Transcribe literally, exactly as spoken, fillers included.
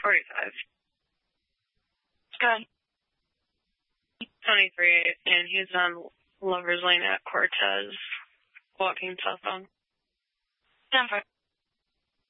forty-five. Good. twenty-three, and he's on Lover's Lane at Cortez, walking southbound. Denver.